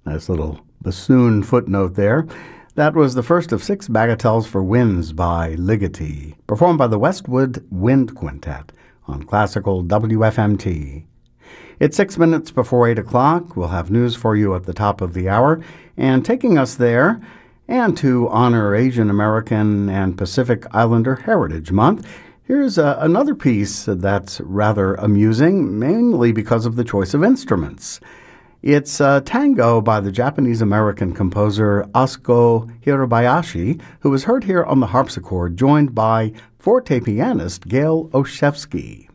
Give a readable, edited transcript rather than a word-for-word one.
Nice little bassoon footnote there. That was the first of 6 bagatelles for winds by Ligeti, performed by the Westwood Wind Quintet on classical WFMT. It's 6 minutes before 8 o'clock. We'll have news for you at the top of the hour. And taking us there, and to honor Asian American and Pacific Islander Heritage Month, here's another piece that's rather amusing, mainly because of the choice of instruments. It's a tango by the Japanese-American composer Asuko Hirabayashi, who was heard here on the harpsichord, joined by forte pianist Gail Oshevsky.